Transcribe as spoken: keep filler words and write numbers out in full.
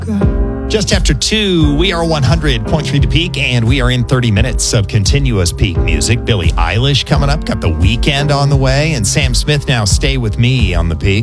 Just after two, we are one hundred point three The Peak, and we are in thirty minutes of continuous Peak music. Billie Eilish coming up, got The Weeknd on the way, and Sam Smith now Stay With Me on The Peak.